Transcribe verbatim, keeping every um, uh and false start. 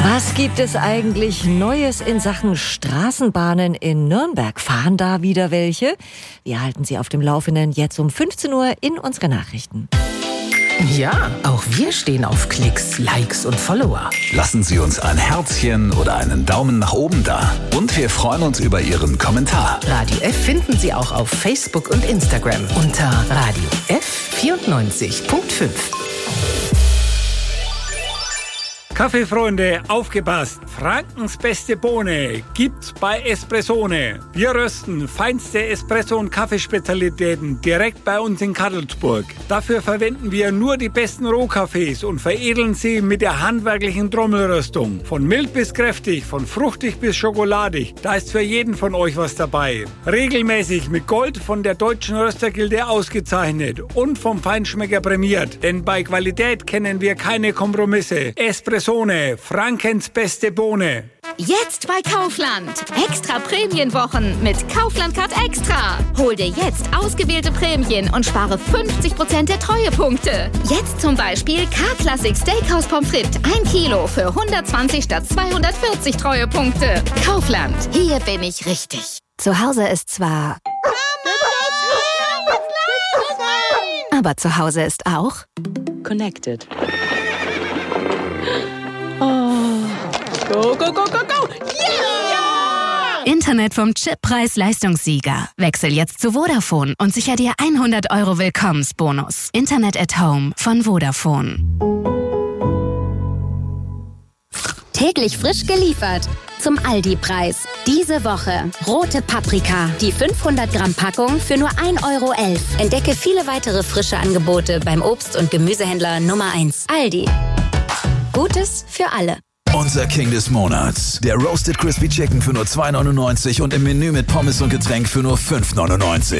Was gibt es eigentlich Neues in Sachen Straßenbahnen in Nürnberg? Fahren da wieder welche? Wir halten Sie auf dem Laufenden jetzt um fünfzehn Uhr in unsere Nachrichten. Ja, auch wir stehen auf Klicks, Likes und Follower. Lassen Sie uns ein Herzchen oder einen Daumen nach oben da. Und wir freuen uns über Ihren Kommentar. Radio F finden Sie auch auf Facebook und Instagram unter Radio F vierundneunzig Komma fünf. Kaffeefreunde, aufgepasst! Frankens beste Bohne gibt's bei Espressone. Wir rösten feinste Espresso- und Kaffeespezialitäten direkt bei uns in Kadelsburg. Dafür verwenden wir nur die besten Rohkaffees und veredeln sie mit der handwerklichen Trommelröstung. Von mild bis kräftig, von fruchtig bis schokoladig, da ist für jeden von euch was dabei. Regelmäßig mit Gold von der Deutschen Röstergilde ausgezeichnet und vom Feinschmecker prämiert. Denn bei Qualität kennen wir keine Kompromisse. Espresso Frankens beste Bohne. Jetzt bei Kaufland. Extra Prämienwochen mit Kaufland Card Extra. Hol dir jetzt ausgewählte Prämien und spare fünfzig Prozent der Treuepunkte. Jetzt zum Beispiel K-Classic Steakhouse Pommes frites ein Kilo für hundertzwanzig statt zweihundertvierzig Treuepunkte. Kaufland. Hier bin ich richtig. Zu Hause ist zwar... Aber zu Hause ist auch... Connected. Oh. Go, go, go, go, go! Yeah! Internet vom Chip-Preis-Leistungssieger. Wechsel jetzt zu Vodafone und sicher dir hundert Euro Willkommensbonus. Internet at Home von Vodafone. Täglich frisch geliefert. Zum Aldi-Preis. Diese Woche rote Paprika. Die fünfhundert Gramm Packung für nur ein Euro elf. Entdecke viele weitere frische Angebote beim Obst- und Gemüsehändler Nummer eins. Aldi. Gutes für alle. Unser King des Monats. Der Roasted Crispy Chicken für nur zwei neunundneunzig und im Menü mit Pommes und Getränk für nur fünf neunundneunzig.